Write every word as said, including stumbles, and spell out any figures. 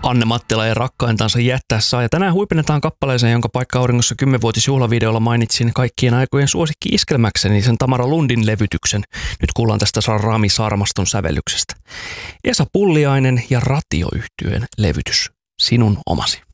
Anne Mattila ja rakkaintansa jättää saa. Ja tänään huipennetaan kappaleeseen, jonka Paikka auringossa kymmenvuotisjuhlavideolla mainitsin kaikkien aikojen suosikki iskelmäkseni, sen Tamara Lundin levytyksen. Nyt kuullaan tästä Rami Sarmaston sävellyksestä. Esa Pulliainen ja Ratio-yhtyeen levytys. Sinun omasi.